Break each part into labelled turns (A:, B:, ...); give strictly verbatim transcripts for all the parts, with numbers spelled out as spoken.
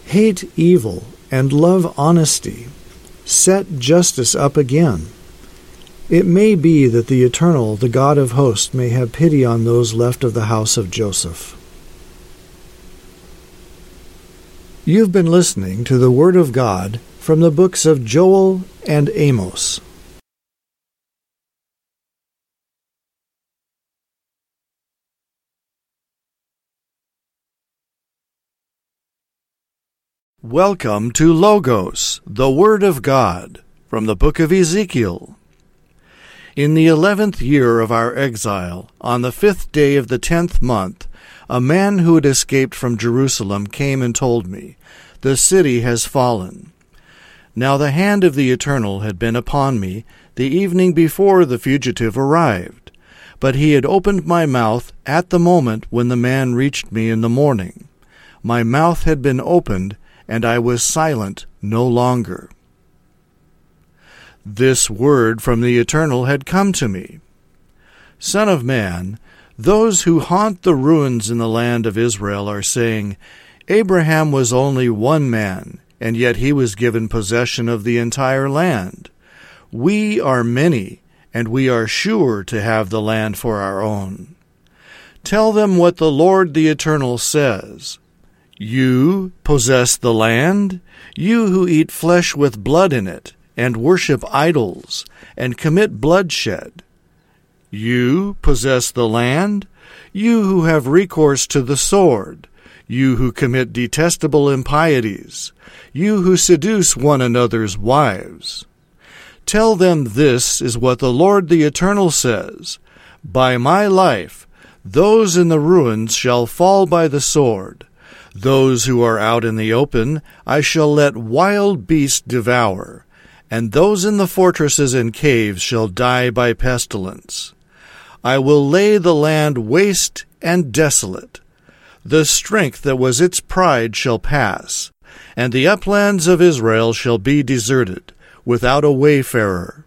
A: Hate evil and love honesty. Set justice up again. It may be that the Eternal, the God of hosts, may have pity on those left of the house of Joseph. You've been listening to the Word of God from the books of Joel and Amos. Welcome to Logos, the Word of God, from the book of Ezekiel. In the eleventh year of our exile, on the fifth day of the tenth month, a man who had escaped from Jerusalem came and told me, "The city has fallen." Now the hand of the Eternal had been upon me the evening before the fugitive arrived, but he had opened my mouth at the moment when the man reached me in the morning. My mouth had been opened, and I was silent no longer. This word from the Eternal had come to me. Son of man, those who haunt the ruins in the land of Israel are saying, Abraham was only one man, and yet he was given possession of the entire land. We are many, and we are sure to have the land for our own. Tell them what the Lord the Eternal says. You possess the land, you who eat flesh with blood in it, and worship idols, and commit bloodshed. You possess the land, you who have recourse to the sword, you who commit detestable impieties, you who seduce one another's wives. Tell them this is what the Lord the Eternal says, By my life, those in the ruins shall fall by the sword. Those who are out in the open I shall let wild beasts devour, and those in the fortresses and caves shall die by pestilence. I will lay the land waste and desolate. The strength that was its pride shall pass, and the uplands of Israel shall be deserted, without a wayfarer.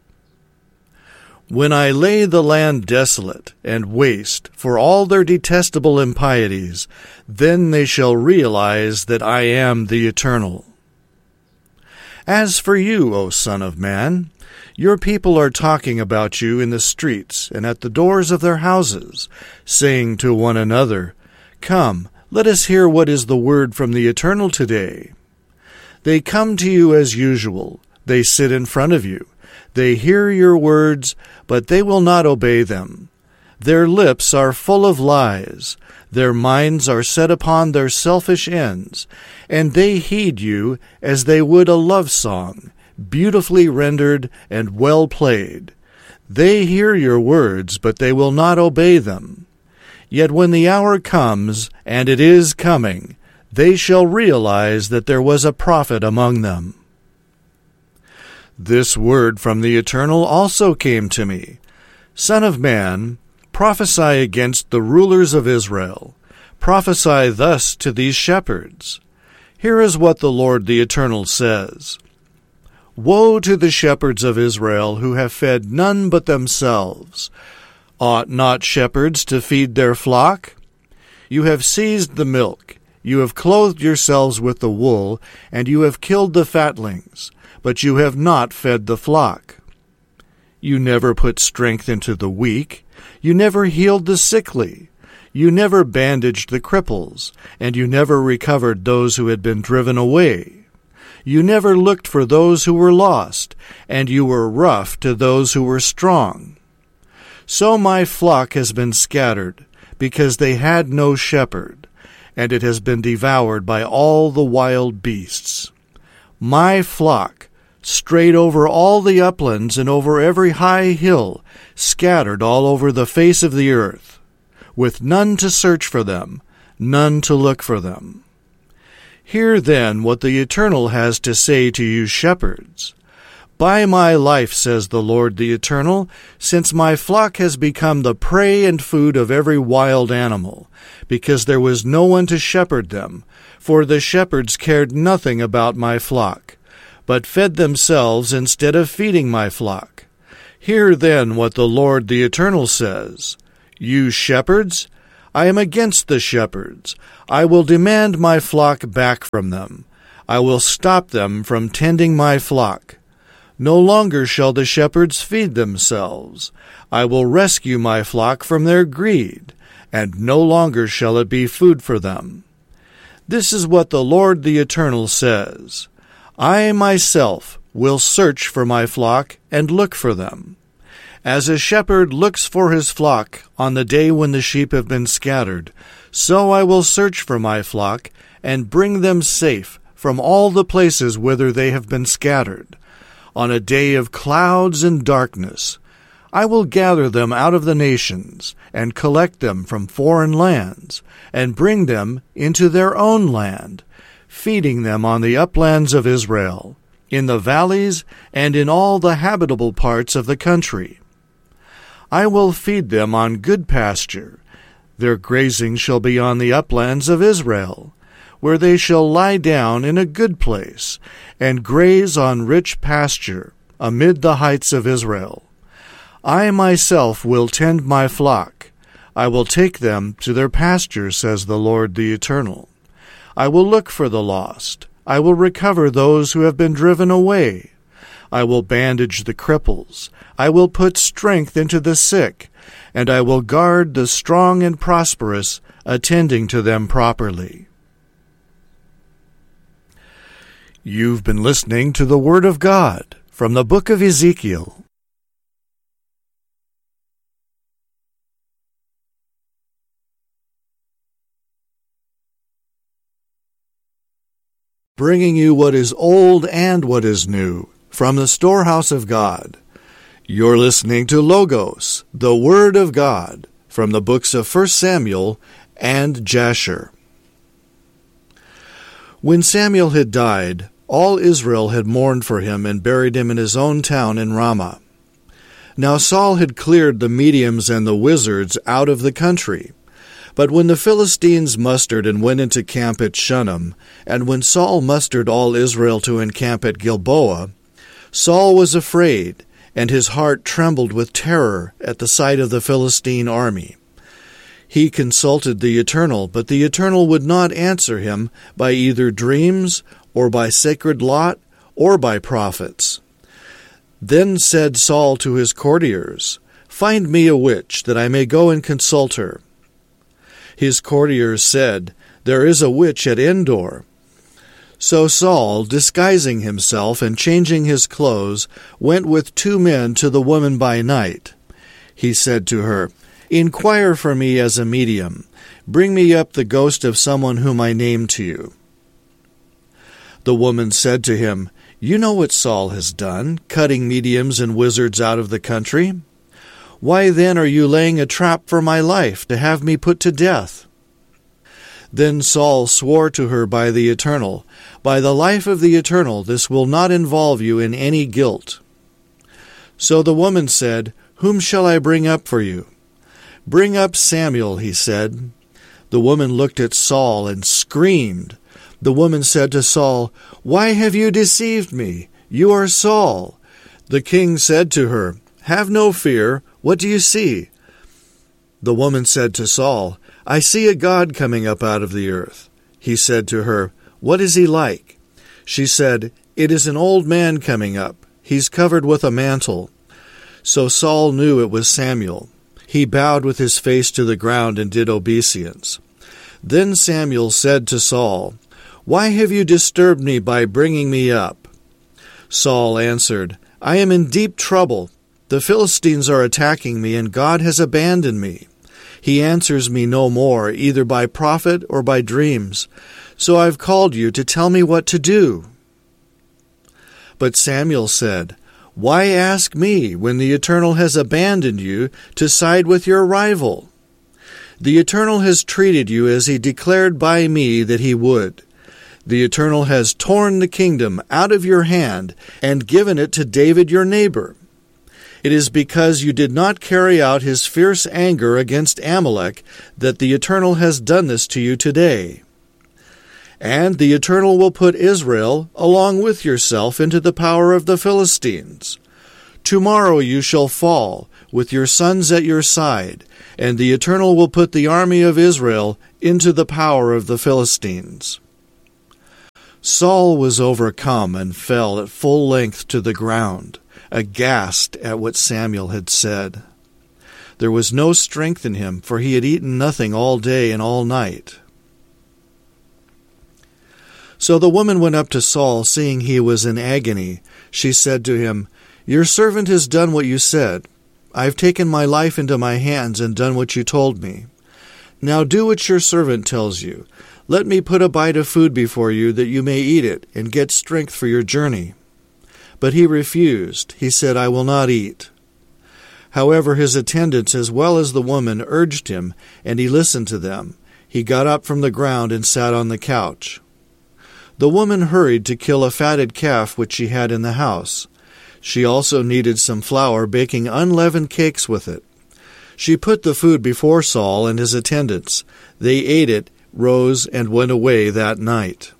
A: When I lay the land desolate and waste for all their detestable impieties, then they shall realize that I am the Eternal. As for you, O Son of Man, your people are talking about you in the streets and at the doors of their houses, saying to one another, Come, let us hear what is the word from the Eternal today. They come to you as usual. They sit in front of you. They hear your words, but they will not obey them. Their lips are full of lies. Their minds are set upon their selfish ends, and they heed you as they would a love song, beautifully rendered and well played. They hear your words, but they will not obey them. Yet when the hour comes, and it is coming, they shall realize that there was a prophet among them. This word from the Eternal also came to me. Son of man, prophesy against the rulers of Israel. Prophesy thus to these shepherds. Here is what the Lord the Eternal says. Woe to the shepherds of Israel who have fed none but themselves. Ought not shepherds to feed their flock? You have seized the milk, you have clothed yourselves with the wool, and you have killed the fatlings, but you have not fed the flock. You never put strength into the weak, you never healed the sickly, you never bandaged the cripples, and you never recovered those who had been driven away. You never looked for those who were lost, and you were rough to those who were strong. So my flock has been scattered, because they had no shepherd, and it has been devoured by all the wild beasts. My flock strayed over all the uplands and over every high hill, scattered all over the face of the earth, with none to search for them, none to look for them. Hear then what the Eternal has to say to you shepherds. By my life, says the Lord the Eternal, since my flock has become the prey and food of every wild animal, because there was no one to shepherd them, for the shepherds cared nothing about my flock, but fed themselves instead of feeding my flock. Hear then what the Lord the Eternal says. You shepherds, I am against the shepherds. I will demand my flock back from them. I will stop them from tending my flock. No longer shall the shepherds feed themselves. I will rescue my flock from their greed, and no longer shall it be food for them. This is what the Lord the Eternal says. I myself will search for my flock and look for them. As a shepherd looks for his flock on the day when the sheep have been scattered, so I will search for my flock and bring them safe from all the places whither they have been scattered. On a day of clouds and darkness, I will gather them out of the nations and collect them from foreign lands and bring them into their own land, feeding them on the uplands of Israel, in the valleys and in all the habitable parts of the country. I will feed them on good pasture. Their grazing shall be on the uplands of Israel, where they shall lie down in a good place, and graze on rich pasture amid the heights of Israel. I myself will tend my flock. I will take them to their pasture, says the Lord the Eternal. I will look for the lost. I will recover those who have been driven away. I will bandage the cripples. I will put strength into the sick, and I will guard the strong and prosperous, attending to them properly. You've been listening to the Word of God from the book of Ezekiel. Bringing you what is old and what is new from the storehouse of God. You're listening to Logos, the Word of God, from the books of First Samuel and Jasher. When Samuel had died, all Israel had mourned for him and buried him in his own town in Ramah. Now Saul had cleared the mediums and the wizards out of the country. But when the Philistines mustered and went into camp at Shunem, and when Saul mustered all Israel to encamp at Gilboa, Saul was afraid, and his heart trembled with terror at the sight of the Philistine army. He consulted the Eternal, but the Eternal would not answer him by either dreams, or by sacred lot, or by prophets. Then said Saul to his courtiers, Find me a witch, that I may go and consult her. His courtiers said, There is a witch at Endor. So Saul, disguising himself and changing his clothes, went with two men to the woman by night. He said to her, Inquire for me as a medium. Bring me up the ghost of someone whom I name to you. The woman said to him, You know what Saul has done, cutting mediums and wizards out of the country. Why then are you laying a trap for my life, to have me put to death? Then Saul swore to her by the Eternal, By the life of the Eternal, this will not involve you in any guilt. So the woman said, Whom shall I bring up for you? Bring up Samuel, he said. The woman looked at Saul and screamed. The woman said to Saul, Why have you deceived me? You are Saul. The king said to her, Have no fear. What do you see? The woman said to Saul, I see a god coming up out of the earth. He said to her, What is he like? She said, It is an old man coming up. He's covered with a mantle. So Saul knew it was Samuel. He bowed with his face to the ground and did obeisance. Then Samuel said to Saul, Why have you disturbed me by bringing me up? Saul answered, I am in deep trouble. The Philistines are attacking me, and God has abandoned me. He answers me no more, either by prophet or by dreams. So I've called you to tell me what to do. But Samuel said, Why ask me, when the Eternal has abandoned you, to side with your rival? The Eternal has treated you as he declared by me that he would. The Eternal has torn the kingdom out of your hand and given it to David your neighbor. It is because you did not carry out his fierce anger against Amalek that the Eternal has done this to you today. And the Eternal will put Israel, along with yourself, into the power of the Philistines. Tomorrow you shall fall, with your sons at your side, and the Eternal will put the army of Israel into the power of the Philistines. Saul was overcome and fell at full length to the ground, aghast at what Samuel had said. There was no strength in him, for he had eaten nothing all day and all night. So the woman went up to Saul, seeing he was in agony. She said to him, "Your servant has done what you said. I have taken my life into my hands and done what you told me. Now do what your servant tells you. Let me put a bite of food before you, that you may eat it and get strength for your journey." But he refused. He said, "I will not eat." However, his attendants as well as the woman urged him, and he listened to them. He got up from the ground and sat on the couch. The woman hurried to kill a fatted calf which she had in the house. She also kneaded some flour, baking unleavened cakes with it. She put the food before Saul and his attendants. They ate it, rose, and went away that night.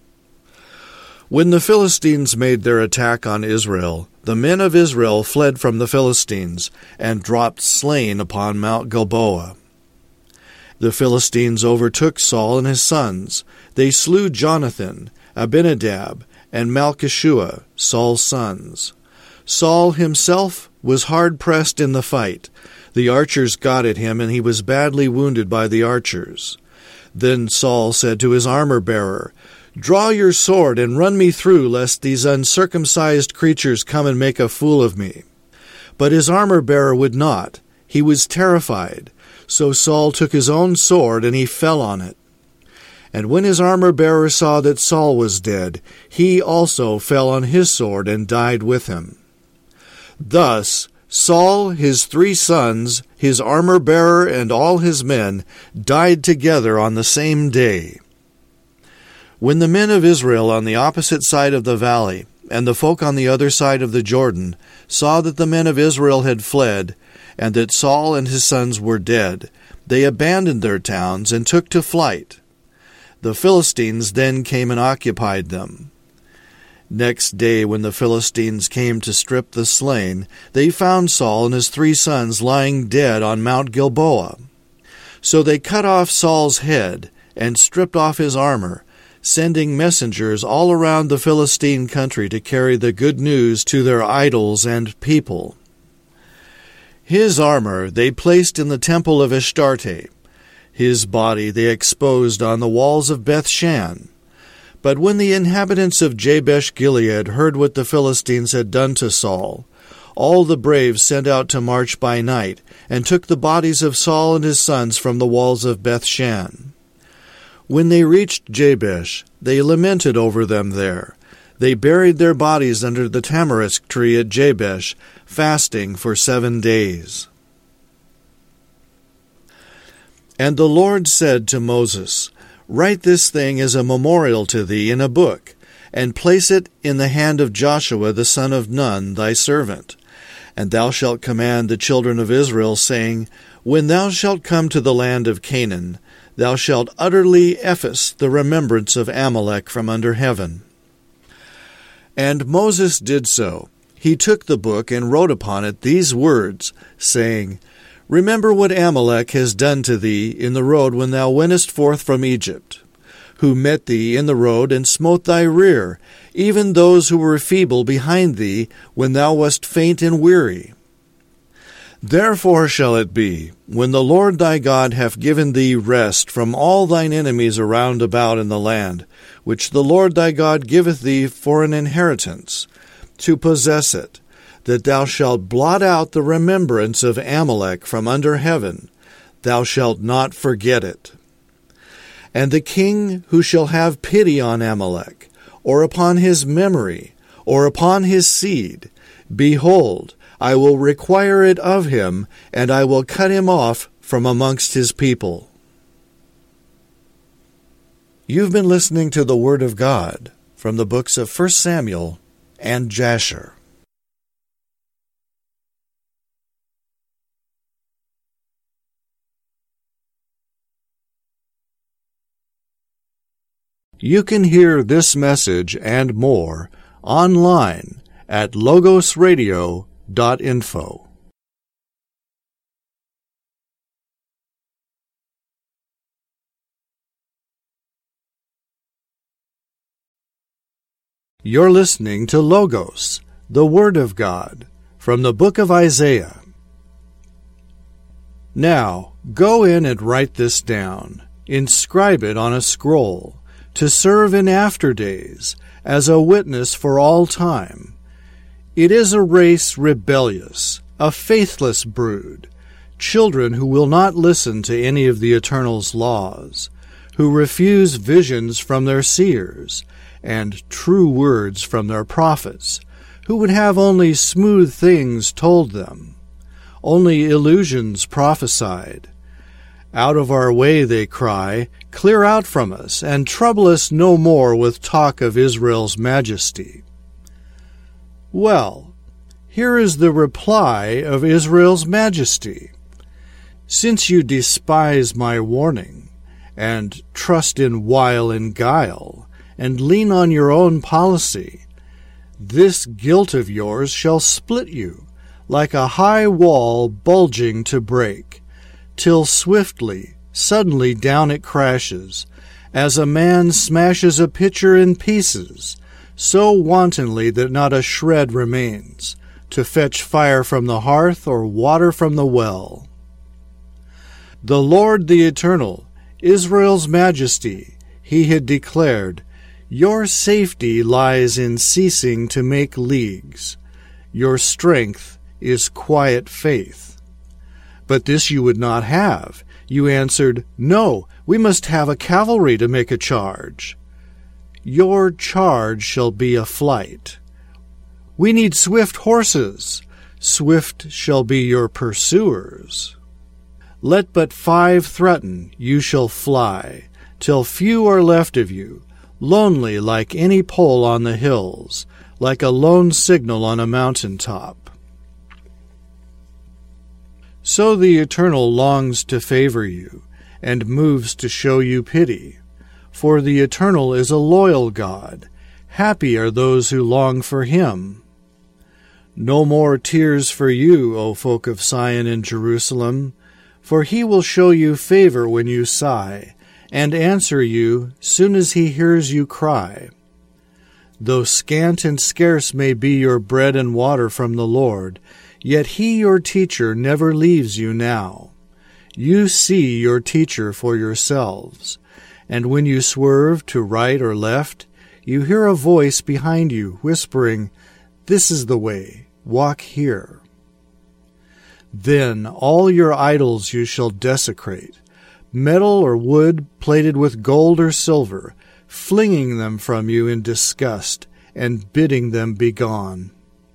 A: When the Philistines made their attack on Israel, the men of Israel fled from the Philistines and dropped slain upon Mount Gilboa. The Philistines overtook Saul and his sons. They slew Jonathan, Abinadab, and Malchishua, Saul's sons. Saul himself was hard-pressed in the fight. The archers got at him, and he was badly wounded by the archers. Then Saul said to his armor-bearer, "Draw your sword and run me through, lest these uncircumcised creatures come and make a fool of me." But his armor-bearer would not. He was terrified. So Saul took his own sword, and he fell on it. And when his armor-bearer saw that Saul was dead, he also fell on his sword and died with him. Thus Saul, his three sons, his armor-bearer, and all his men died together on the same day. When the men of Israel on the opposite side of the valley, and the folk on the other side of the Jordan, saw that the men of Israel had fled, and that Saul and his sons were dead, they abandoned their towns and took to flight. The Philistines then came and occupied them. Next day, when the Philistines came to strip the slain, they found Saul and his three sons lying dead on Mount Gilboa. So they cut off Saul's head and stripped off his armor, sending messengers all around the Philistine country to carry the good news to their idols and people. His armor they placed in the temple of Ashtarte. His body they exposed on the walls of Bethshan. But when the inhabitants of Jabesh-Gilead heard what the Philistines had done to Saul, all the braves sent out to march by night, and took the bodies of Saul and his sons from the walls of Bethshan. When they reached Jabesh, they lamented over them there. They buried their bodies under the tamarisk tree at Jabesh, fasting for seven days. And the Lord said to Moses, "Write this thing as a memorial to thee in a book, and place it in the hand of Joshua the son of Nun, thy servant. And thou shalt command the children of Israel, saying, When thou shalt come to the land of Canaan, thou shalt utterly efface the remembrance of Amalek from under heaven." And Moses did so. He took the book and wrote upon it these words, saying, "Remember what Amalek has done to thee in the road when thou wentest forth from Egypt, who met thee in the road and smote thy rear, even those who were feeble behind thee, when thou wast faint and weary. Therefore shall it be, when the Lord thy God hath given thee rest from all thine enemies around about in the land, which the Lord thy God giveth thee for an inheritance, to possess it, that thou shalt blot out the remembrance of Amalek from under heaven, thou shalt not forget it. And the king who shall have pity on Amalek, or upon his memory, or upon his seed, behold, I will require it of him, and I will cut him off from amongst his people." You've been listening to the Word of God from the books of First Samuel and Jasher. You can hear this message and more online at logos radio dot info. You're listening to Logos, the Word of God, from the book of Isaiah. Now, go in and write this down, inscribe it on a scroll, to serve in after days, as a witness for all time. It is a race rebellious, a faithless brood, children who will not listen to any of the Eternal's laws, who refuse visions from their seers, and true words from their prophets, who would have only smooth things told them, only illusions prophesied. Out of our way, they cry, clear out from us, and trouble us no more with talk of Israel's majesty. Well, here is the reply of Israel's majesty. Since you despise my warning, and trust in wile and guile, and lean on your own policy, this guilt of yours shall split you, like a high wall bulging to break, till swiftly, suddenly down it crashes, as a man smashes a pitcher in pieces, so wantonly that not a shred remains, to fetch fire from the hearth or water from the well. The Lord the Eternal, Israel's majesty, he had declared, your safety lies in ceasing to make leagues. Your strength is quiet faith. But this you would not have. You answered, no, we must have a cavalry to make a charge. Your charge shall be a flight. We need swift horses. Swift shall be your pursuers. Let but five threaten, you shall fly, till few are left of you, lonely like any pole on the hills, like a lone signal on a mountain top. So the Eternal longs to favor you, and moves to show you pity. For the Eternal is a loyal God. Happy are those who long for him. No more tears for you, O folk of Sion and Jerusalem, for he will show you favor when you sigh, and answer you soon as he hears you cry. Though scant and scarce may be your bread and water from the Lord, yet he, your teacher, never leaves you now. You see your teacher for yourselves, and when you swerve to right or left, you hear a voice behind you whispering, this is the way, walk here. Then all your idols you shall desecrate, metal or wood plated with gold or silver, flinging them from you in disgust, and bidding them begone.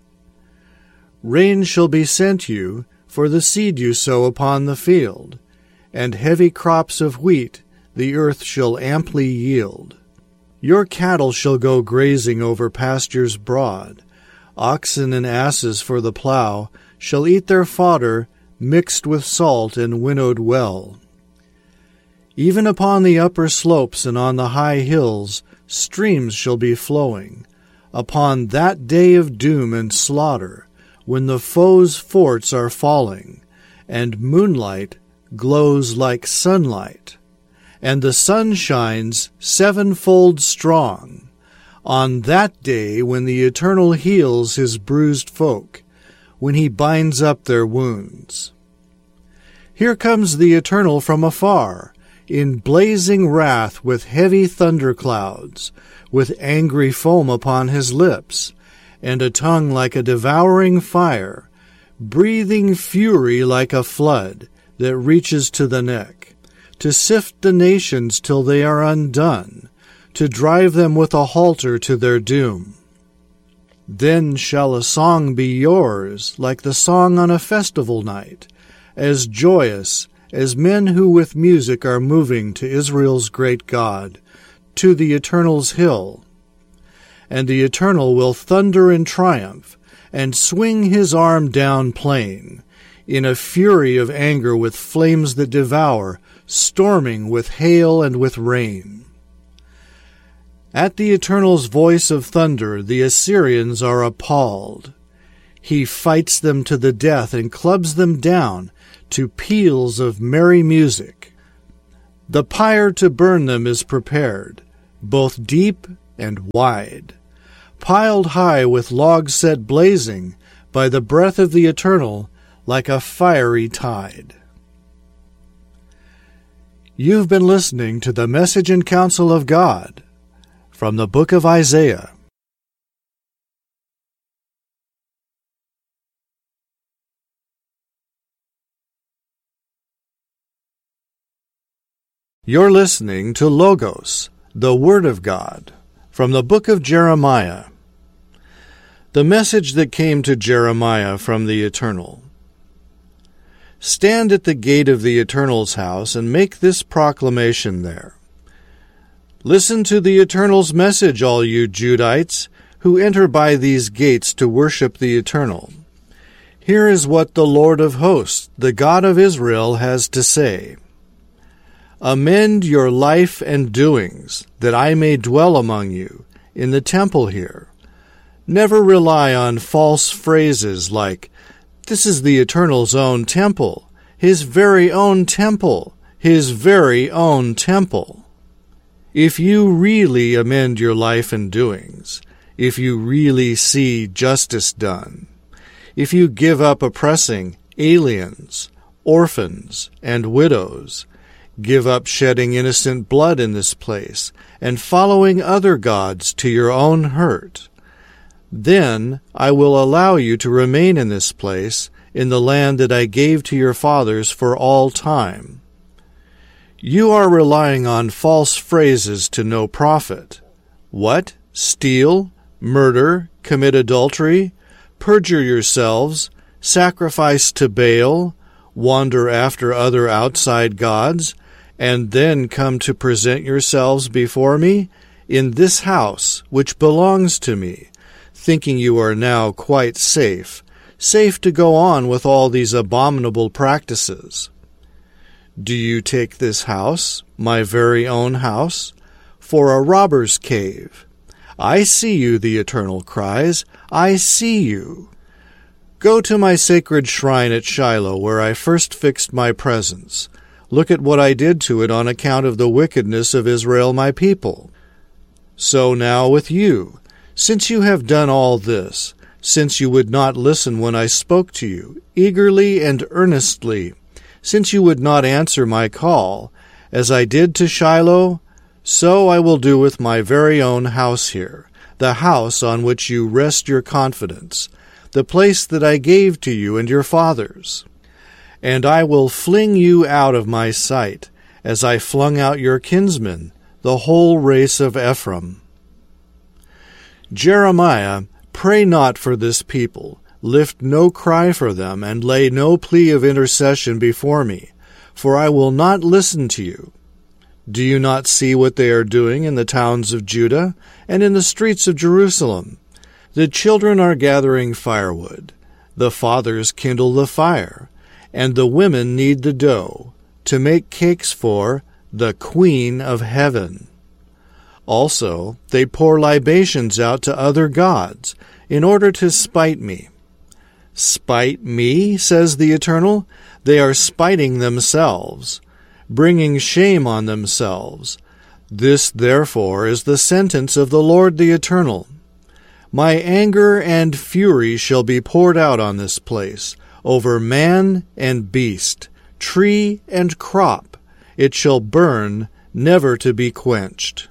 A: Rain shall be sent you for the seed you sow upon the field, and heavy crops of wheat the earth shall amply yield. Your cattle shall go grazing over pastures broad. Oxen and asses for the plow shall eat their fodder mixed with salt and winnowed well. Even upon the upper slopes and on the high hills streams shall be flowing, upon that day of doom and slaughter, when the foe's forts are falling, and moonlight glows like sunlight, and the sun shines sevenfold strong, on that day when the Eternal heals his bruised folk, when he binds up their wounds. Here comes the Eternal from afar, in blazing wrath with heavy thunderclouds, with angry foam upon his lips, and a tongue like a devouring fire, breathing fury like a flood that reaches to the neck, to sift the nations till they are undone, to drive them with a halter to their doom. Then shall a song be yours, like the song on a festival night, as joyous as men who with music are moving to Israel's great God, to the Eternal's hill. And the Eternal will thunder in triumph, and swing his arm down plain, in a fury of anger with flames that devour, storming with hail and with rain. At the Eternal's voice of thunder the Assyrians are appalled. He fights them to the death and clubs them down to peals of merry music. The pyre to burn them is prepared, both deep and wide. piled high with logs set blazing by the breath of the Eternal like a fiery tide. You've been listening to the Message and Counsel of God from the book of Isaiah. You're listening to Logos, the Word of God, from the book of Jeremiah. The message that came to Jeremiah from the Eternal. Stand at the gate of the Eternal's house and make this proclamation there. Listen to the Eternal's message, all you Judites, who enter by these gates to worship the Eternal. Here is what the Lord of hosts, the God of Israel, has to say. Amend your life and doings, that I may dwell among you, in the temple here. Never rely on false phrases like, this is the Eternal's own temple, his very own temple, his very own temple. If you really amend your life and doings, if you really see justice done, if you give up oppressing aliens, orphans, and widows, give up shedding innocent blood in this place, and following other gods to your own hurt. Then I will allow you to remain in this place, in the land that I gave to your fathers for all time. You are relying on false phrases to no profit. What? Steal, murder, commit adultery, perjure yourselves, sacrifice to Baal, wander after other outside gods, and then come to present yourselves before me in this house which belongs to me, thinking you are now quite safe, safe to go on with all these abominable practices. Do you take this house, my very own house, for a robber's cave? I see you, the Eternal cries, I see you. Go to my sacred shrine at Shiloh, where I first fixed my presence. Look at what I did to it on account of the wickedness of Israel my people. So now with you, since you have done all this, since you would not listen when I spoke to you, eagerly and earnestly, since you would not answer my call, as I did to Shiloh, so I will do with my very own house here, the house on which you rest your confidence, the place that I gave to you and your fathers. And I will fling you out of my sight, as I flung out your kinsmen, the whole race of Ephraim. Jeremiah, pray not for this people, lift no cry for them, and lay no plea of intercession before me, for I will not listen to you. Do you not see what they are doing in the towns of Judah and in the streets of Jerusalem? The children are gathering firewood, the fathers kindle the fire, and the women knead the dough, to make cakes for the Queen of Heaven. Also, they pour libations out to other gods, in order to spite me. Spite me, says the Eternal? They are spiting themselves, bringing shame on themselves. This, therefore, is the sentence of the Lord the Eternal. My anger and fury shall be poured out on this place, over man and beast, tree and crop. It shall burn, never to be quenched.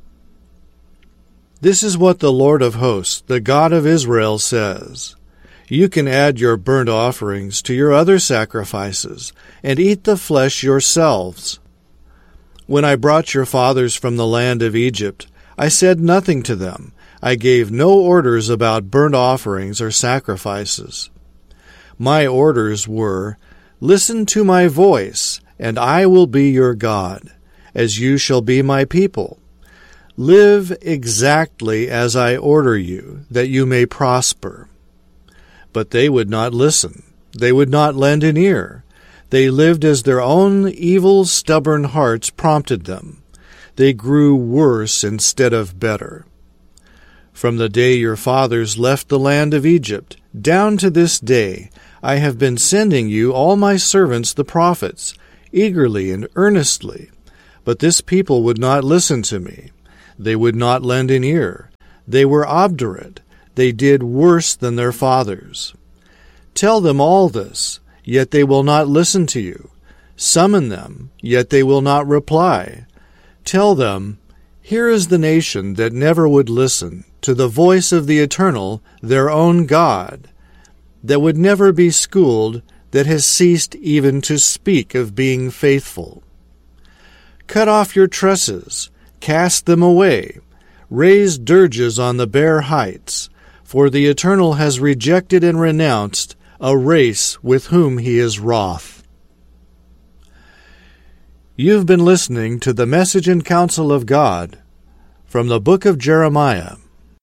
A: This is what the Lord of hosts, the God of Israel, says. You can add your burnt offerings to your other sacrifices, and eat the flesh yourselves. When I brought your fathers from the land of Egypt, I said nothing to them. I gave no orders about burnt offerings or sacrifices. My orders were, listen to my voice, and I will be your God, as you shall be my people. Live exactly as I order you, that you may prosper. But they would not listen. They would not lend an ear. They lived as their own evil, stubborn hearts prompted them. They grew worse instead of better. From the day your fathers left the land of Egypt, down to this day, I have been sending you all my servants the prophets, eagerly and earnestly. But this people would not listen to me. They would not lend an ear. They were obdurate. They did worse than their fathers. Tell them all this, yet they will not listen to you. Summon them, yet they will not reply. Tell them, here is the nation that never would listen to the voice of the Eternal, their own God, that would never be schooled, that has ceased even to speak of being faithful. Cut off your tresses, cast them away, raise dirges on the bare heights, for the Eternal has rejected and renounced a race with whom he is wroth. You've been listening to the Message and Counsel of God from the book of Jeremiah.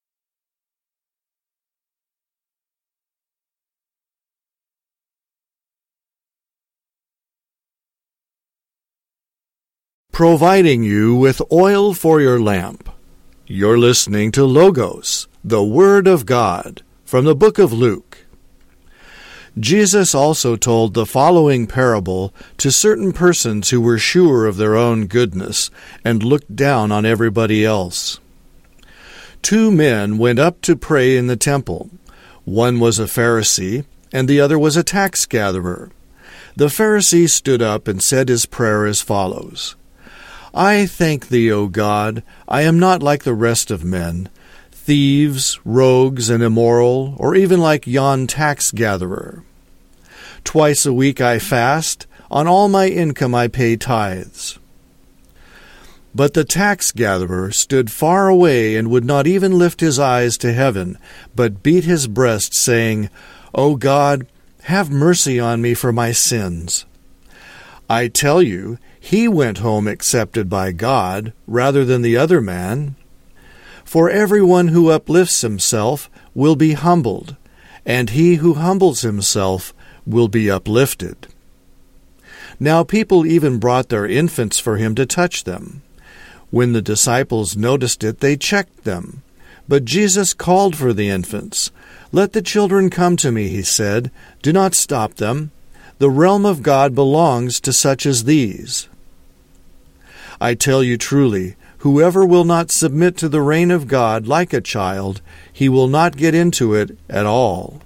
A: Providing you with oil for your lamp. You're listening to Logos, the Word of God, from the book of Luke. Jesus also told the following parable to certain persons who were sure of their own goodness and looked down on everybody else. Two men went up to pray in the temple. One was a Pharisee, and the other was a tax gatherer. The Pharisee stood up and said his prayer as follows: I thank thee, O God, I am not like the rest of men, thieves, rogues, and immoral, or even like yon tax-gatherer. Twice a week I fast, on all my income I pay tithes. But the tax-gatherer stood far away and would not even lift his eyes to heaven, but beat his breast, saying, O God, have mercy on me for my sins. I tell you, he went home accepted by God rather than the other man. For everyone who uplifts himself will be humbled, and he who humbles himself will be uplifted. Now people even brought their infants for him to touch them. When the disciples noticed it, they checked them. But Jesus called for the infants. Let the children come to me, he said. Do not stop them. The realm of God belongs to such as these. I tell you truly, whoever will not submit to the reign of God like a child, he will not get into it at all.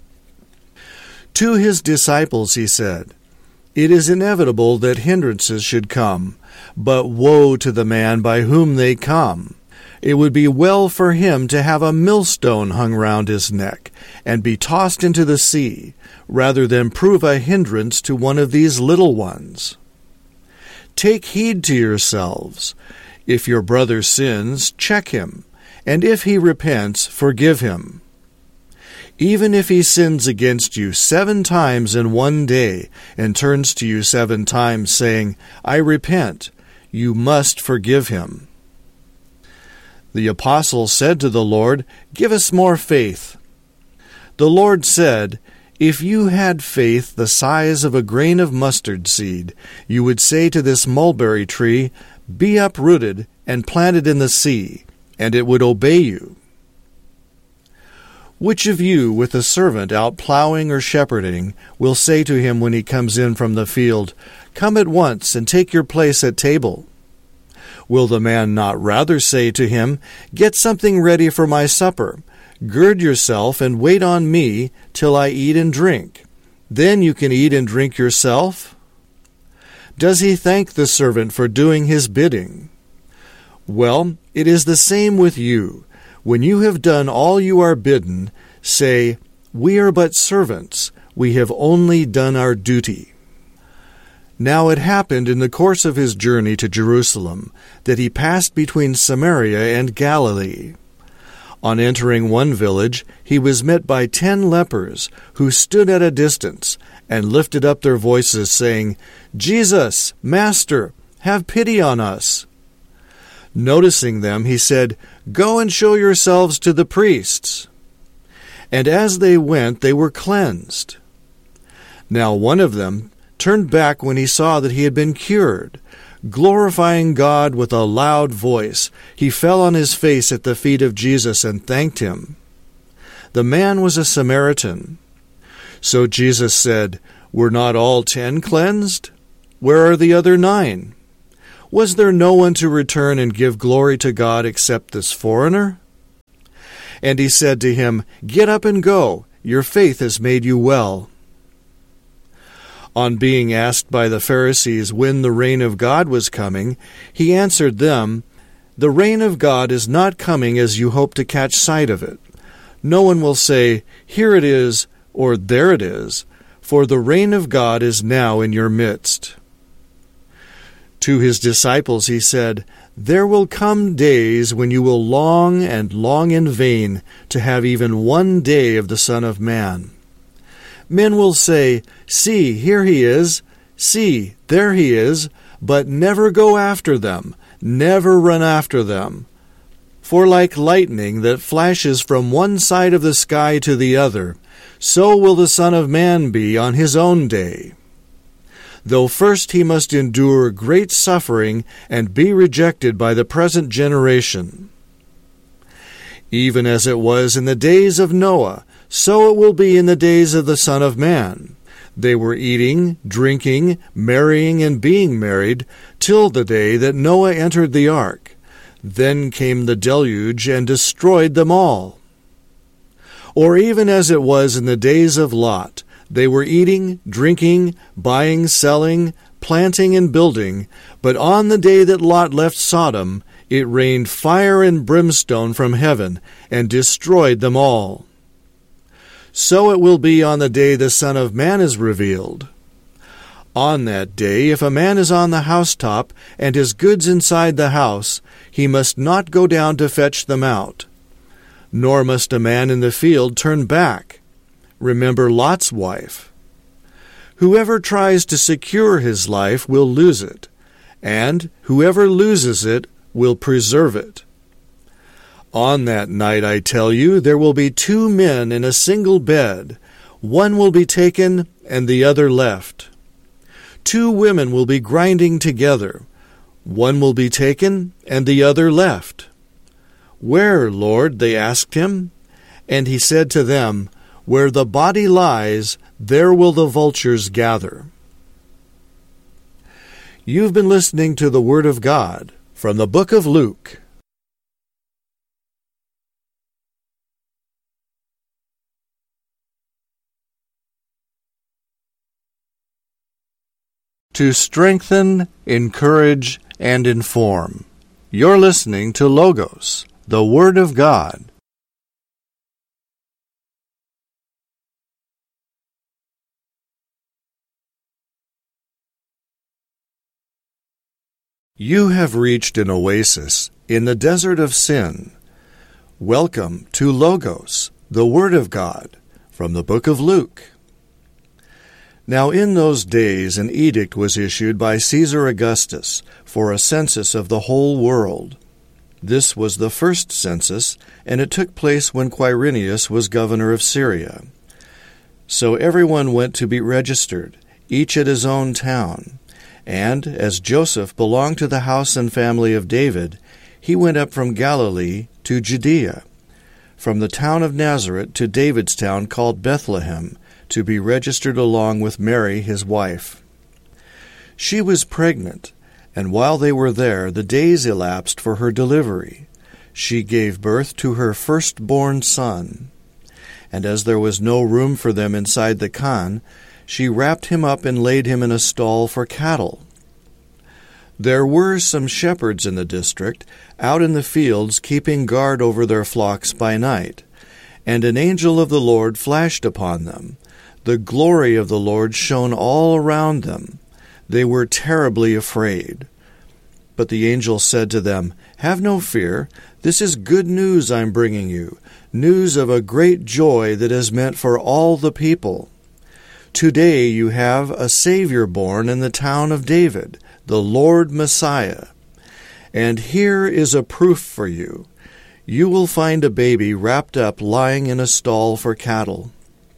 A: To his disciples he said, It is inevitable that hindrances should come, but woe to the man by whom they come. It would be well for him to have a millstone hung round his neck, and be tossed into the sea, rather than prove a hindrance to one of these little ones. Take heed to yourselves. If your brother sins, check him, and if he repents, forgive him. Even if he sins against you seven times in one day, and turns to you seven times, saying, I repent, you must forgive him. The apostle said to the Lord, Give us more faith. The Lord said, If you had faith the size of a grain of mustard seed, you would say to this mulberry tree, Be uprooted and planted in the sea, and it would obey you. Which of you, with a servant out plowing or shepherding, will say to him when he comes in from the field, Come at once and take your place at table? Will the man not rather say to him, Get something ready for my supper, gird yourself and wait on me till I eat and drink? Then you can eat and drink yourself? Does he thank the servant for doing his bidding? Well, it is the same with you. When you have done all you are bidden, say, We are but servants, we have only done our duty. Now it happened in the course of his journey to Jerusalem that he passed between Samaria and Galilee. On entering one village, he was met by ten lepers, who stood at a distance and lifted up their voices, saying, Jesus, Master, have pity on us. Noticing them, he said, Go and show yourselves to the priests. And as they went, they were cleansed. Now one of them turned back when he saw that he had been cured. Glorifying God with a loud voice, he fell on his face at the feet of Jesus and thanked him. The man was a Samaritan. So Jesus said, Were not all ten cleansed? Where are the other nine? Was there no one to return and give glory to God except this foreigner? And he said to him, "Get up and go. Your faith has made you well." On being asked by the Pharisees when the reign of God was coming, he answered them, "The reign of God is not coming as you hope to catch sight of it. No one will say, 'Here it is,' or 'There it is,' for the reign of God is now in your midst." To his disciples he said, "There will come days when you will long and long in vain to have even one day of the Son of Man. Men will say, 'See, here he is,' 'See, there he is,' but never go after them, never run after them. For like lightning that flashes from one side of the sky to the other, so will the Son of Man be on his own day. Though first he must endure great suffering and be rejected by the present generation. Even as it was in the days of Noah, so it will be in the days of the Son of Man. They were eating, drinking, marrying, and being married, till the day that Noah entered the ark. Then came the deluge and destroyed them all. Or even as it was in the days of Lot, they were eating, drinking, buying, selling, planting, and building, but on the day that Lot left Sodom, it rained fire and brimstone from heaven, and destroyed them all. So it will be on the day the Son of Man is revealed. On that day, if a man is on the housetop, and his goods inside the house, he must not go down to fetch them out. Nor must a man in the field turn back. Remember Lot's wife. Whoever tries to secure his life will lose it, and whoever loses it will preserve it. On that night, I tell you, there will be two men in a single bed. One will be taken and the other left. Two women will be grinding together. One will be taken and the other left. "Where, Lord?" they asked him. And he said to them, "Where the body lies, there will the vultures gather." You've been listening to the Word of God from the book of Luke. To strengthen, encourage, and inform. You're listening to Logos, the Word of God. You have reached an oasis in the desert of sin. Welcome to Logos, the Word of God, from the book of Luke. Now in those days an edict was issued by Caesar Augustus for a census of the whole world. This was the first census, and it took place when Quirinius was governor of Syria. So everyone went to be registered, each at his own town. And, as Joseph belonged to the house and family of David, he went up from Galilee to Judea, from the town of Nazareth to David's town called Bethlehem, to be registered along with Mary his wife. She was pregnant, and while they were there, the days elapsed for her delivery. She gave birth to her firstborn son. And as there was no room for them inside the khan, she wrapped him up and laid him in a stall for cattle. There were some shepherds in the district, out in the fields, keeping guard over their flocks by night. And an angel of the Lord flashed upon them. The glory of the Lord shone all around them. They were terribly afraid. But the angel said to them, "Have no fear. This is good news I'm bringing you, news of a great joy that is meant for all the people. Today you have a Savior born in the town of David, the Lord Messiah. And here is a proof for you. You will find a baby wrapped up lying in a stall for cattle."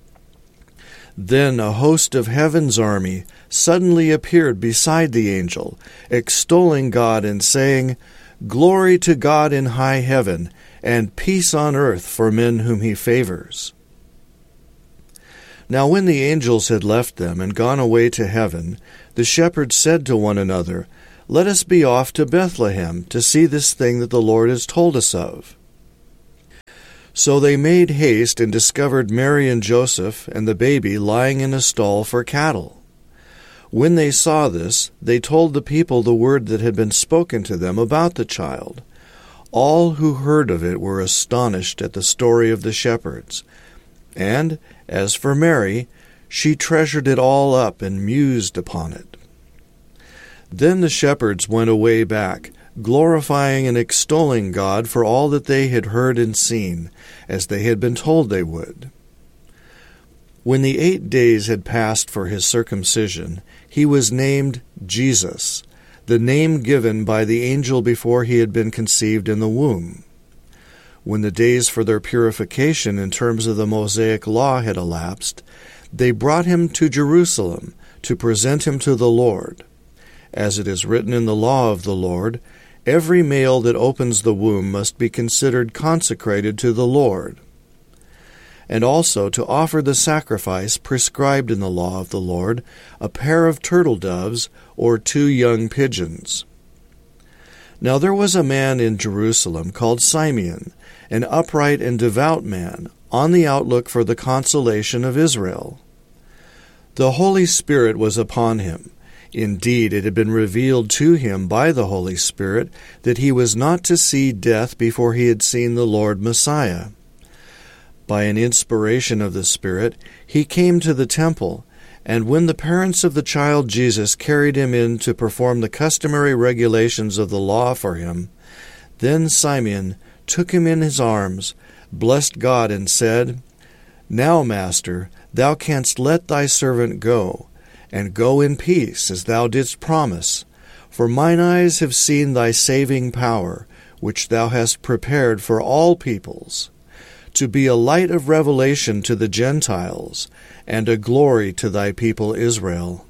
A: Then a host of heaven's army suddenly appeared beside the angel, extolling God and saying, "Glory to God in high heaven, and peace on earth for men whom he favors." Now when the angels had left them and gone away to heaven, the shepherds said to one another, "Let us be off to Bethlehem to see this thing that the Lord has told us of." So they made haste and discovered Mary and Joseph and the baby lying in a stall for cattle. When they saw this, they told the people the word that had been spoken to them about the child. All who heard of it were astonished at the story of the shepherds. And, as for Mary, she treasured it all up and mused upon it. Then the shepherds went away back, glorifying and extolling God for all that they had heard and seen, as they had been told they would. When the eight days had passed for his circumcision, he was named Jesus, the name given by the angel before he had been conceived in the womb. When the days for their purification in terms of the Mosaic law had elapsed, they brought him to Jerusalem to present him to the Lord. As it is written in the law of the Lord, every male that opens the womb must be considered consecrated to the Lord, and also to offer the sacrifice prescribed in the law of the Lord, a pair of turtle doves or two young pigeons. Now there was a man in Jerusalem called Simeon, an upright and devout man, on the outlook for the consolation of Israel. The Holy Spirit was upon him. Indeed, it had been revealed to him by the Holy Spirit that he was not to see death before he had seen the Lord Messiah. By an inspiration of the Spirit, he came to the temple, and when the parents of the child Jesus carried him in to perform the customary regulations of the law for him, then Simeon took him in his arms, blessed God, and said, "Now, Master, thou canst let thy servant go, and go in peace, as thou didst promise. For mine eyes have seen thy saving power, which thou hast prepared for all peoples, to be a light of revelation to the Gentiles, and a glory to thy people Israel."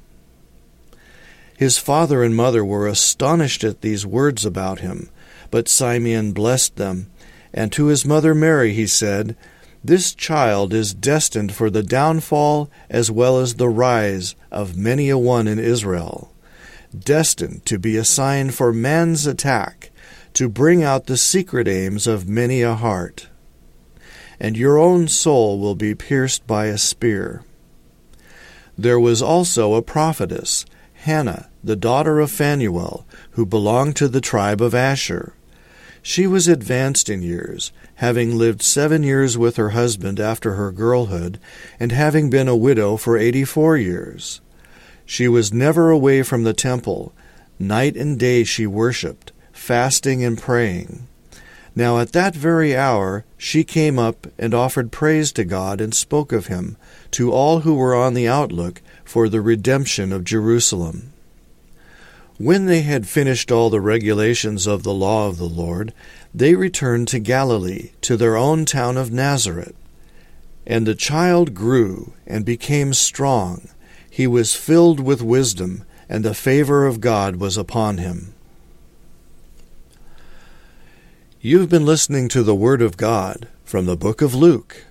A: His father and mother were astonished at these words about him, but Simeon blessed them, and to his mother Mary he said, "This child is destined for the downfall as well as the rise of many a one in Israel, destined to be a sign for man's attack, to bring out the secret aims of many a heart. And your own soul will be pierced by a spear." There was also a prophetess, Hannah, the daughter of Phanuel, who belonged to the tribe of Asher. She was advanced in years, having lived seven years with her husband after her girlhood, and having been a widow for eighty-four years. She was never away from the temple. Night and day she worshipped, fasting and praying. Now at that very hour she came up and offered praise to God and spoke of him to all who were on the outlook for the redemption of Jerusalem. When they had finished all the regulations of the law of the Lord, they returned to Galilee, to their own town of Nazareth. And the child grew and became strong. He was filled with wisdom, and the favor of God was upon him. You've been listening to the Word of God from the book of Luke.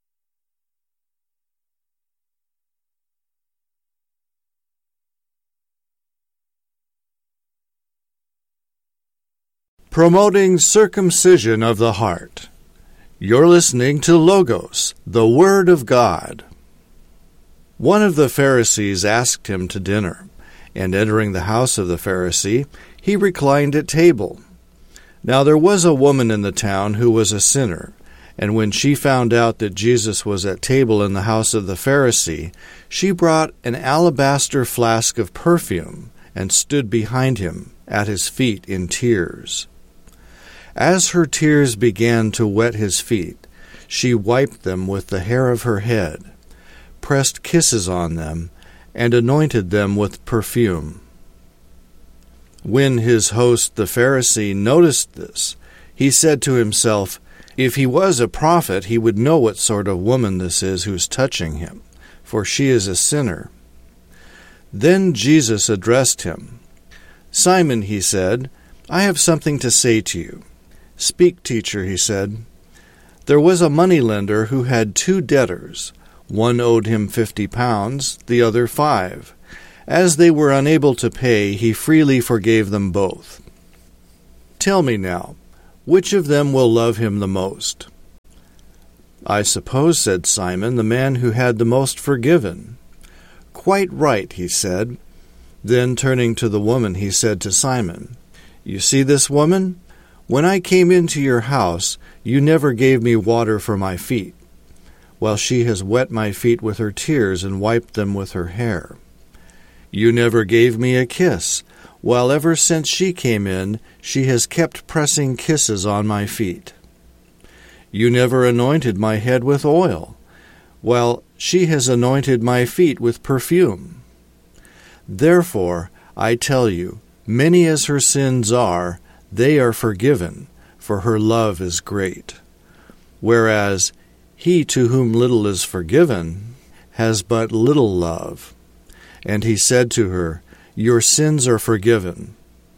A: Promoting circumcision of the heart. You're listening to Logos, the Word of God. One of the Pharisees asked him to dinner, and entering the house of the Pharisee, he reclined at table. Now there was a woman in the town who was a sinner, and when she found out that Jesus was at table in the house of the Pharisee, she brought an alabaster flask of perfume and stood behind him at his feet in tears. As her tears began to wet his feet, she wiped them with the hair of her head, pressed kisses on them, and anointed them with perfume. When his host the Pharisee noticed this, he said to himself, "If he was a prophet, he would know what sort of woman this is who's touching him, for she is a sinner." Then Jesus addressed him. "Simon," he said, "I have something to say to you." "Speak, teacher," he said. "There was a moneylender who had two debtors. One owed him fifty pounds, the other five. As they were unable to pay, he freely forgave them both. Tell me now, which of them will love him the most?" I suppose, said Simon, the man who had the most forgiven. Quite right, he said. Then, turning to the woman, he said to Simon, You see this woman? When I came into your house, you never gave me water for my feet. Well, she has wet my feet with her tears and wiped them with her hair. You never gave me a kiss. Well, ever since she came in, she has kept pressing kisses on my feet. You never anointed my head with oil. Well, she has anointed my feet with perfume. Therefore, I tell you, many as her sins are, they are forgiven, for her love is great. Whereas he to whom little is forgiven has but little love. And he said to her, Your sins are forgiven.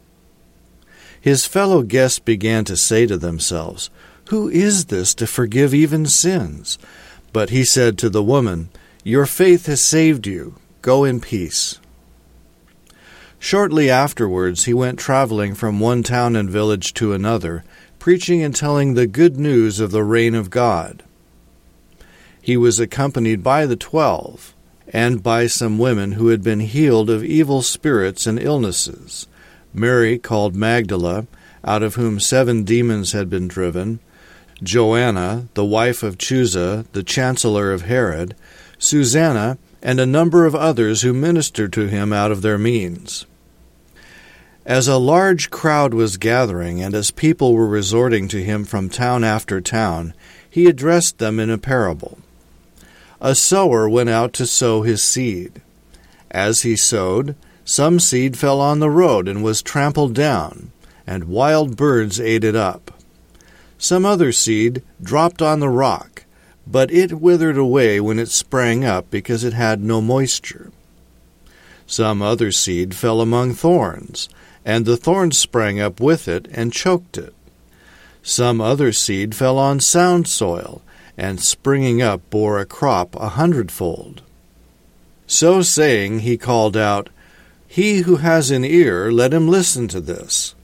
A: His fellow guests began to say to themselves, Who is this to forgive even sins? But he said to the woman, Your faith has saved you. Go in peace. Shortly afterwards he went traveling from one town and village to another, preaching and telling the good news of the reign of God. He was accompanied by the twelve, and by some women who had been healed of evil spirits and illnesses, Mary called Magdala, out of whom seven demons had been driven, Joanna, the wife of Chuza, the chancellor of Herod, Susanna, and a number of others who ministered to him out of their means. As a large crowd was gathering, and as people were resorting to him from town after town, he addressed them in a parable. A sower went out to sow his seed. As he sowed, some seed fell on the road and was trampled down, and wild birds ate it up. Some other seed dropped on the rock, but it withered away when it sprang up because it had no moisture. Some other seed fell among thorns, and the thorns sprang up with it and choked it. Some other seed fell on sound soil, and springing up bore a crop a hundredfold. So saying, he called out, He who has an ear, let him listen to this.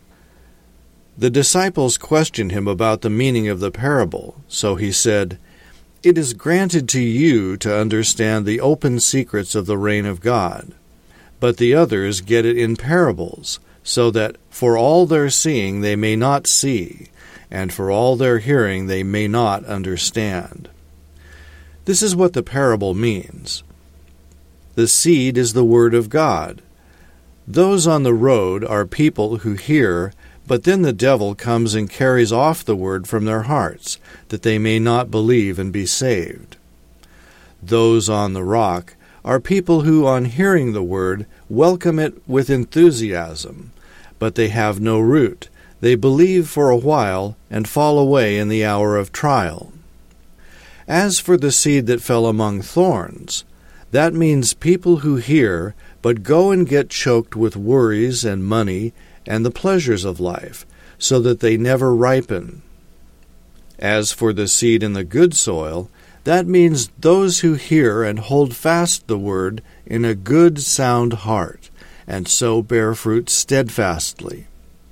A: The disciples questioned him about the meaning of the parable, so he said, It is granted to you to understand the open secrets of the reign of God, but the others get it in parables, so that for all their seeing they may not see, and for all their hearing they may not understand. This is what the parable means. The seed is the word of God. Those on the road are people who hear, but then the devil comes and carries off the word from their hearts, that they may not believe and be saved. Those on the rock are people who, on hearing the word, welcome it with enthusiasm, but they have no root. They believe for a while and fall away in the hour of trial. As for the seed that fell among thorns, that means people who hear, but go and get choked with worries and money and the pleasures of life, so that they never ripen. As for the seed in the good soil, that means those who hear and hold fast the word in a good, sound heart, and so bear fruit steadfastly.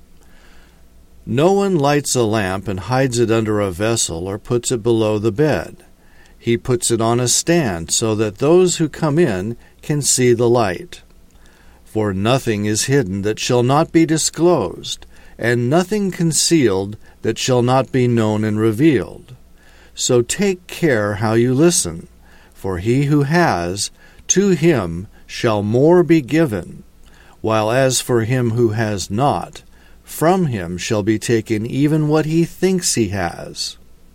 A: No one lights a lamp and hides it under a vessel or puts it below the bed. He puts it on a stand so that those who come in can see the light. For nothing is hidden that shall not be disclosed, and nothing concealed that shall not be known and revealed. So take care how you listen, for he who has, to him shall more be given, while as for him who has not, from him shall be taken even what he thinks he has.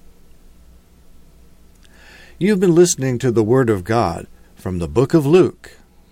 A: You've been listening to the Word of God from the book of Luke.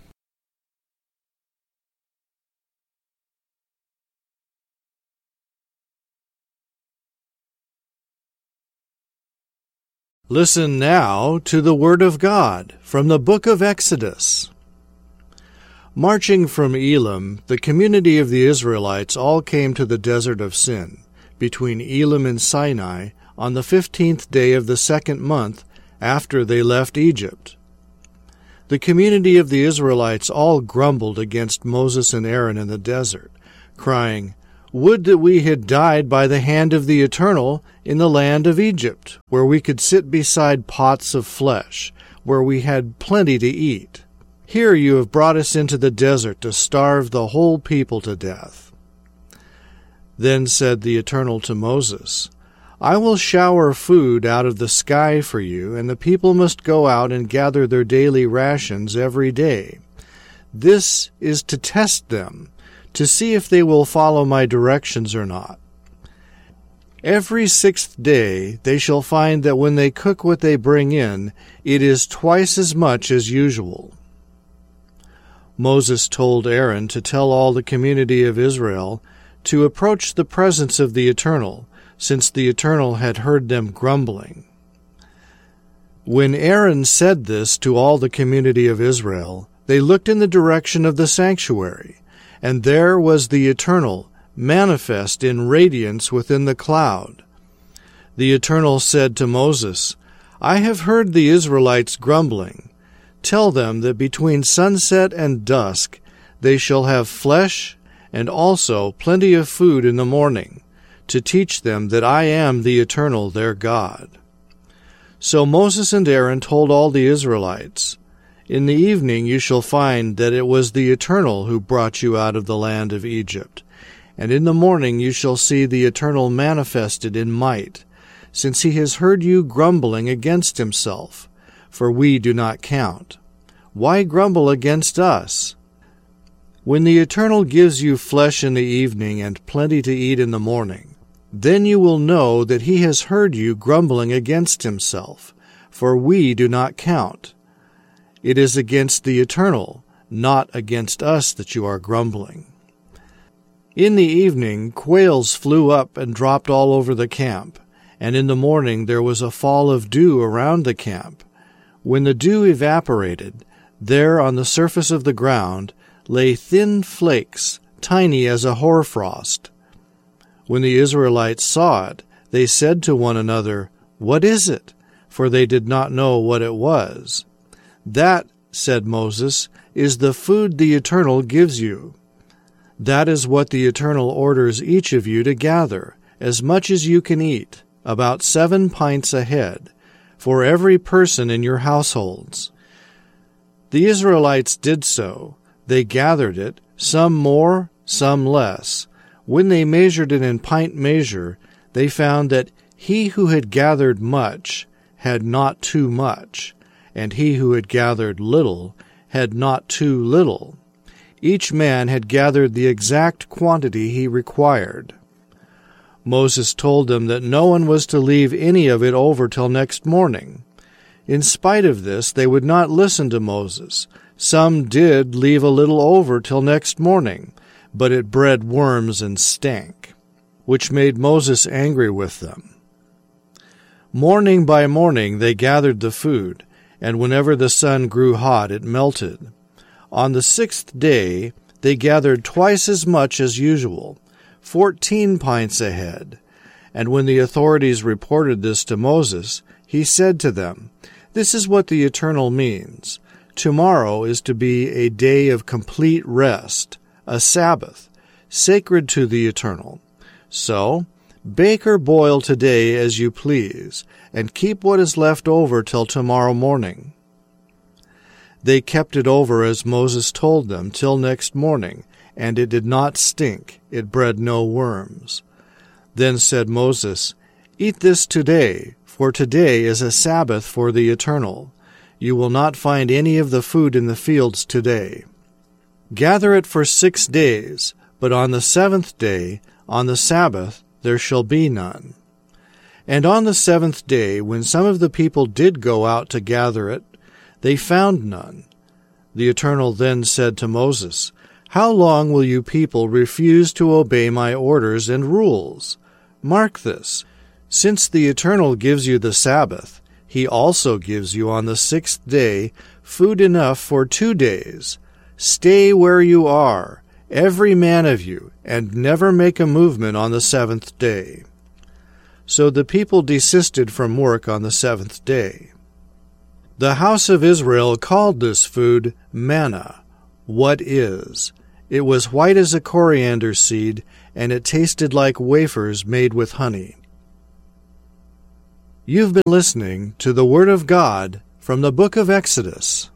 A: Listen now to the Word of God from the book of Exodus. Marching from Elim, the community of the Israelites all came to the desert of Sin, between Elim and Sinai, on the fifteenth day of the second month after they left Egypt. The community of the Israelites all grumbled against Moses and Aaron in the desert, crying, Would that we had died by the hand of the Eternal in the land of Egypt, where we could sit beside pots of flesh, where we had plenty to eat. Here you have brought us into the desert to starve the whole people to death." Then said the Eternal to Moses, "I will shower food out of the sky for you, and the people must go out and gather their daily rations every day. This is to test them, to see if they will follow my directions or not. Every sixth day they shall find that when they cook what they bring in, it is twice as much as usual." Moses told Aaron to tell all the community of Israel to approach the presence of the Eternal, since the Eternal had heard them grumbling. When Aaron said this to all the community of Israel, they looked in the direction of the sanctuary, and there was the Eternal, manifest in radiance within the cloud. The Eternal said to Moses, "I have heard the Israelites grumbling. Tell them that between sunset and dusk they shall have flesh and also plenty of food in the morning, to teach them that I am the Eternal their God." So Moses and Aaron told all the Israelites, "In the evening you shall find that it was the Eternal who brought you out of the land of Egypt, and in the morning you shall see the Eternal manifested in might, since he has heard you grumbling against himself, for we do not count. Why grumble against us? When the Eternal gives you flesh in the evening and plenty to eat in the morning, then you will know that he has heard you grumbling against himself, for we do not count. It is against the Eternal, not against us, that you are grumbling." In the evening quails flew up and dropped all over the camp, and in the morning there was a fall of dew around the camp. When the dew evaporated, there on the surface of the ground lay thin flakes, tiny as a hoarfrost. When the Israelites saw it, they said to one another, "What is it?" For they did not know what it was. "That," said Moses, "is the food the Eternal gives you. That is what the Eternal orders each of you to gather, as much as you can eat, about seven pints a head, for every person in your households." The Israelites did so. They gathered it, some more, some less. When they measured it in pint measure, they found that he who had gathered much had not too much, and he who had gathered little had not too little. Each man had gathered the exact quantity he required. Moses told them that no one was to leave any of it over till next morning. In spite of this, they would not listen to Moses. Some did leave a little over till next morning, but it bred worms and stank, which made Moses angry with them. Morning by morning they gathered the food, and whenever the sun grew hot it melted. On the sixth day they gathered twice as much as usual, fourteen pints a head. And when the authorities reported this to Moses, he said to them, "This is what the Eternal means. Tomorrow is to be a day of complete rest, a Sabbath, sacred to the Eternal. So, bake or boil today as you please, and keep what is left over till tomorrow morning." They kept it over as Moses told them till next morning, and it did not stink, it bred no worms. Then said Moses, "Eat this today, for today is a Sabbath for the Eternal. You will not find any of the food in the fields today. Gather it for six days, but on the seventh day, on the Sabbath, there shall be none." And on the seventh day, when some of the people did go out to gather it, they found none. The Eternal then said to Moses, "How long will you people refuse to obey my orders and rules? Mark this. Since the Eternal gives you the Sabbath, he also gives you on the sixth day food enough for two days. Stay where you are, every man of you, and never make a movement on the seventh day." So the people desisted from work on the seventh day. The house of Israel called this food manna, what is. It was white as a coriander seed, and it tasted like wafers made with honey. You've been listening to the Word of God from the book of Exodus.